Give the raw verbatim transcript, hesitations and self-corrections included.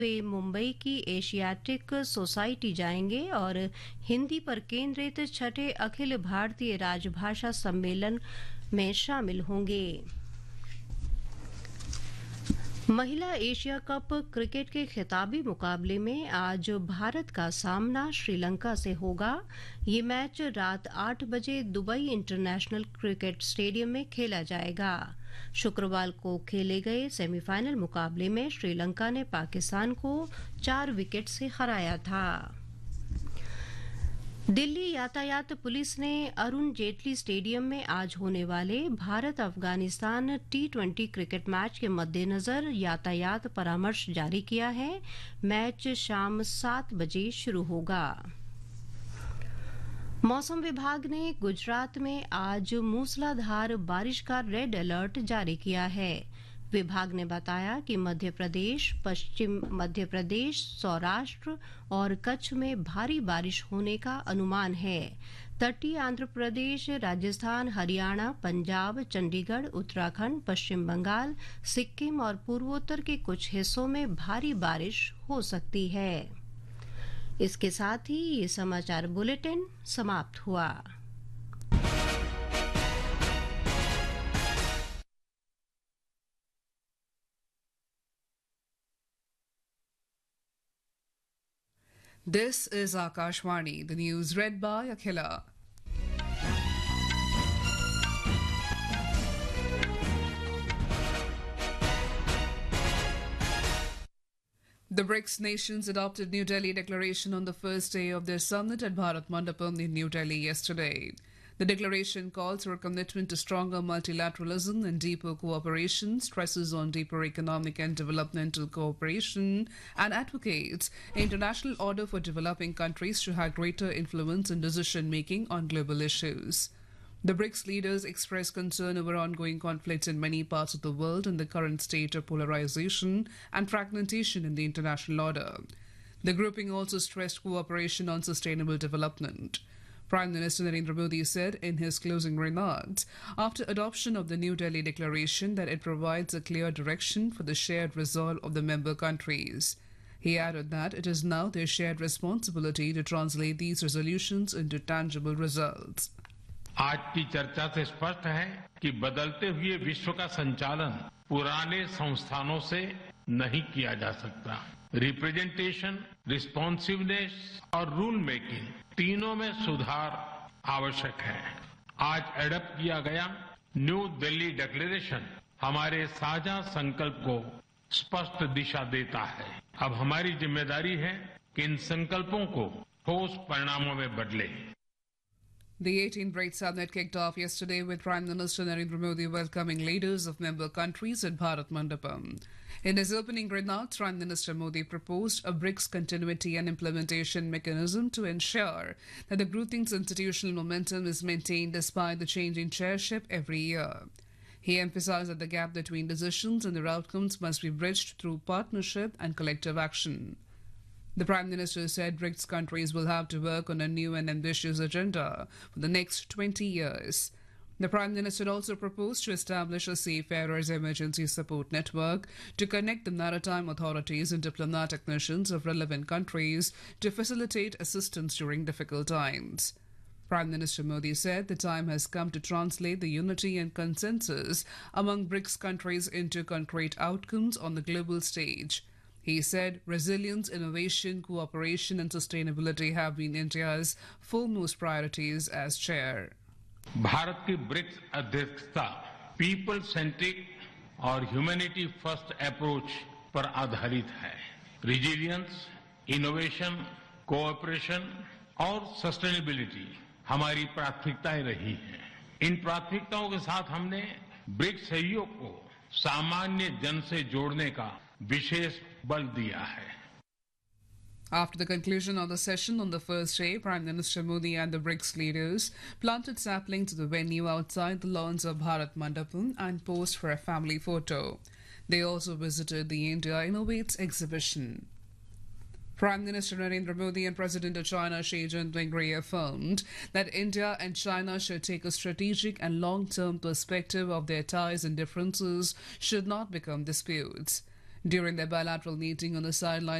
वे मुंबई की Asiatic society जाएंगे और हिंदी पर केंद्रित छठे अखिल भारतीय राजभाषा सम्मेलन में शामिल होंगे। महिला एशिया कप क्रिकेट के खिताबी मुकाबले में आज भारत का सामना श्रीलंका से होगा। ये मैच रात आठ बजे दुबई इंटरनेशनल क्रिकेट स्टेडियम में खेला जाएगा। शुक्रवार को खेले गए सेमीफाइनल मुकाबले में श्रीलंका ने पाकिस्तान को चार विकेट से हराया था। दिल्ली यातायात पुलिस ने अरुण जेटली स्टेडियम में आज होने वाले Bharat Afghanistan T twenty cricket match के मद्देनजर यातायात परामर्श जारी किया है। मैच शाम सात बजे शुरू होगा। मौसम विभाग ने गुजरात में आज मूसलाधार बारिश का रेड अलर्ट जारी किया है। विभाग ने बताया कि मध्य प्रदेश, पश्चिम मध्य प्रदेश, सौराष्ट्र और कच्छ में भारी बारिश होने का अनुमान है। तटीय आंध्र प्रदेश, राजस्थान, हरियाणा, पंजाब, चंडीगढ़, उत्तराखंड, पश्चिम बंगाल, सिक्किम और पूर्वोत्तर के कुछ हिस्सों में भारी बारिश हो सकती है। इसके साथ ही ये समाचार बुलेटिन समाप्त हुआ। This is Akashvani, the news read by Akhila. The BRICS nations adopted New Delhi Declaration on the first day of their summit at Bharat Mandapam in New Delhi yesterday. The declaration calls for a commitment to stronger multilateralism and deeper cooperation, stresses on deeper economic and developmental cooperation, and advocates an international order for developing countries to have greater influence in decision-making on global issues. The BRICS leaders expressed concern over ongoing conflicts in many parts of the world and the current state of polarization and fragmentation in the international order. The grouping also stressed cooperation on sustainable development. Prime Minister Narendra Modi said in his closing remarks after adoption of the New Delhi Declaration that it provides a clear direction for the shared resolve of the member countries. He added that it is now their shared responsibility to translate these resolutions into tangible results. आज की चर्चा से स्पष्ट है कि बदलते हुए विश्व का संचालन पुराने संस्थानों से नहीं किया जा सकता। रिप्रेजेंटेशन, रिस्पॉन्सिवनेस और रूल मेकिंग तीनों में सुधार आवश्यक है। आज एडप्ट किया गया न्यू दिल्ली डिक्लेरेशन हमारे साझा संकल्प को स्पष्ट दिशा देता है। अब हमारी जिम्मेदारी है कि इन संकल्पों को ठोस परिणामों में बदले। The eighteenth BRICS Summit kicked off yesterday with Prime Minister Narendra Modi welcoming leaders of member countries at Bharat Mandapam. In his opening remarks, Prime Minister Modi proposed a BRICS continuity and implementation mechanism to ensure that the grouping's institutional momentum is maintained despite the change in chairship every year. He emphasized that the gap between decisions and their outcomes must be bridged through partnership and collective action. The Prime Minister said BRICS countries will have to work on a new and ambitious agenda for the next twenty years. The Prime Minister also proposed to establish a seafarers emergency support network to connect the maritime authorities and diplomatic missions of relevant countries to facilitate assistance during difficult times. Prime Minister Modi said the time has come to translate the unity and consensus among BRICS countries into concrete outcomes on the global stage. He said resilience, innovation, cooperation and sustainability have been India's foremost priorities as chair. Bharat की BRICS अध्यक्षता people centric और humanity first approach पर आधारित है। Resilience, innovation, cooperation और sustainability हमारी प्राथमिकताएं रही हैं। इन प्राथमिकताओं के साथ हमने ब्रिक्स सहयोग को सामान्य जन से जोड़ने का विशेष बल दिया है। After the conclusion of the session on the first day, Prime Minister Modi and the BRICS leaders planted saplings at the venue outside the lawns of Bharat Mandapam and posed for a family photo. They also visited the India Innovates exhibition. Prime Minister Narendra Modi and President of China Xi Jinping reaffirmed that India and China should take a strategic and long-term perspective of their ties and differences should not become disputes. During their bilateral meeting on the sidelines